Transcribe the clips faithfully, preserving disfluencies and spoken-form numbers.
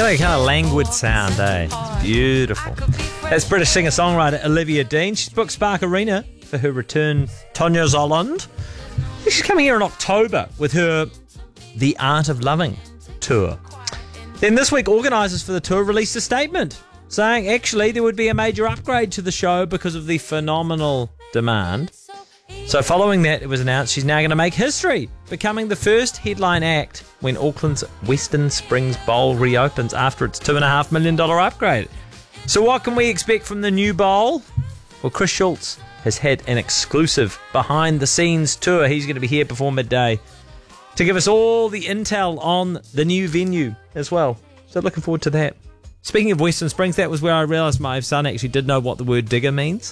Really kind of languid sound, eh? It's beautiful. That's British singer-songwriter Olivia Dean. She's booked Spark Arena for her return Tonya Zolland. She's coming here in October with her The Art of Loving tour. Then this week, organisers for the tour released a statement saying actually there would be a major upgrade to the show because of the phenomenal demand. So following that, it was announced she's now going to make history, becoming the first headline act when Auckland's Western Springs Bowl reopens after its two point five million dollars upgrade. So what can we expect from the new bowl? Well, Chris Schultz has had an exclusive behind-the-scenes tour. He's going to be here before midday to give us all the intel on the new venue as well. So looking forward to that. Speaking of Western Springs, that was where I realised my son actually did know what the word digger means.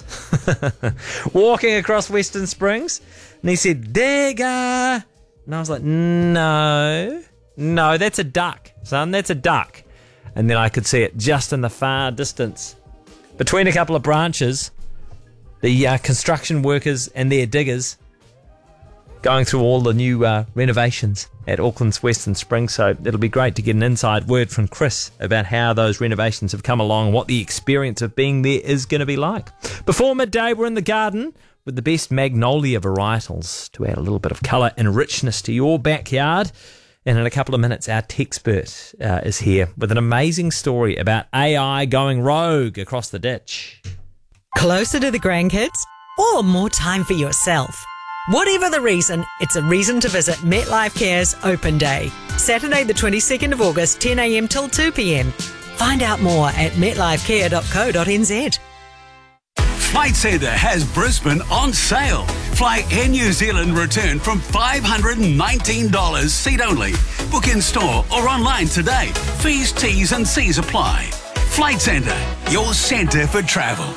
Walking across Western Springs, and he said, digger. And I was like, no, no, that's a duck, son, that's a duck. And then I could see it just in the far distance. Between a couple of branches, the uh, construction workers and their diggers going through all the new uh, renovations at Auckland's Western Springs. So it'll be great to get an inside word from Chris about how those renovations have come along and what the experience of being there is going to be like. Before midday, we're in the garden with the best magnolia varietals to add a little bit of colour and richness to your backyard. And in a couple of minutes, our Techspert uh, is here with an amazing story about A I going rogue across the ditch. Closer to the grandkids or more time for yourself? Whatever the reason, it's a reason to visit MetLife Care's Open Day. Saturday the twenty-second of August, ten a.m. till two p.m. Find out more at met life care dot co dot n z. Flight Centre has Brisbane on sale. Fly Air New Zealand return from five hundred nineteen dollars seat only. Book in store or online today. Fees, T's and C's apply. Flight Centre, your centre for travel.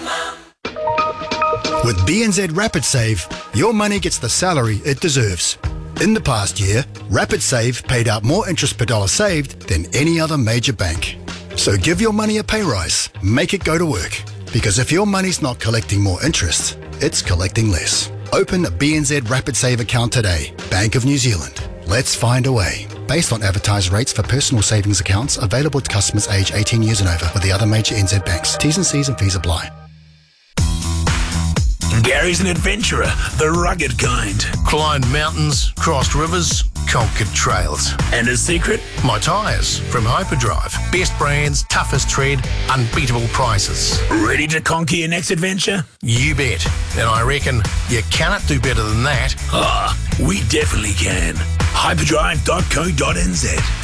With B N Z Rapid Save, your money gets the salary it deserves. In the past year, Rapid Save paid out more interest per dollar saved than any other major bank. So give your money a pay rise. Make it go to work. Because if your money's not collecting more interest, it's collecting less. Open a B N Z Rapid Save account today. Bank of New Zealand. Let's find a way. Based on advertised rates for personal savings accounts available to customers aged eighteen years and over with the other major N Z banks. T's and C's and fees apply. Gary's an adventurer, the rugged kind. Climbed mountains, crossed rivers, conquered trails. And his secret? My tyres from Hyperdrive. Best brands, toughest tread, unbeatable prices. Ready to conquer your next adventure? You bet. And I reckon you cannot do better than that. Ah, we definitely can. hyperdrive dot co dot n z